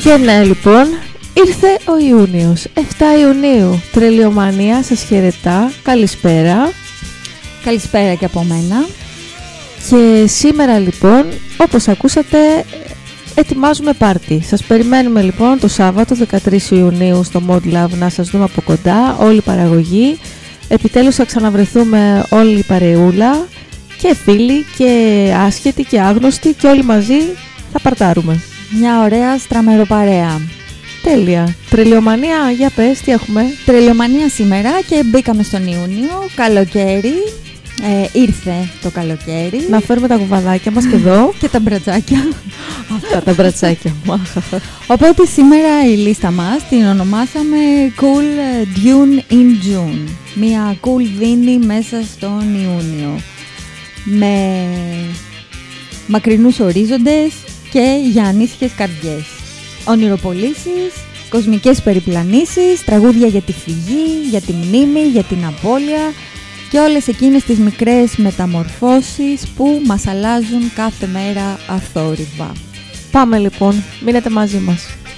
Και ναι, λοιπόν, ήρθε ο Ιούνιος, 7 Ιουνίου, Τρελιομανία σας χαιρετά, καλησπέρα. Καλησπέρα και από μένα. Και σήμερα λοιπόν, όπως ακούσατε, ετοιμάζουμε πάρτι. Σας περιμένουμε λοιπόν το Σάββατο 13 Ιουνίου στο Mod Love να σας δούμε από κοντά, όλη η παραγωγή. Επιτέλους θα ξαναβρεθούμε όλη η παρεούλα, και φίλοι και άσχετοι και άγνωστοι, και όλοι μαζί θα παρτάρουμε. Μια ωραία στραμεροπαρέα. Τέλεια. Τρελιομανία, για πες, τι έχουμε? Τρελιομανία σήμερα και μπήκαμε στον Ιούνιο, καλοκαίρι. Ήρθε το καλοκαίρι. Να φέρουμε τα κουβαδάκια μας και εδώ. Και τα μπρατσάκια. Αυτά τα μπρατσάκια. Οπότε σήμερα η λίστα μας την ονομάσαμε Cool Dune in June. Μια cool δίνη μέσα στον Ιούνιο, με μακρινούς ορίζοντες και για ανήσυχες καρδιές. Ονειροπολίσεις, κοσμικές περιπλανήσεις, τραγούδια για τη φυγή, για τη μνήμη, για την απώλεια και όλες εκείνες τις μικρές μεταμορφώσεις που μας αλλάζουν κάθε μέρα αθόρυβα. Πάμε λοιπόν, μείνετε μαζί μας.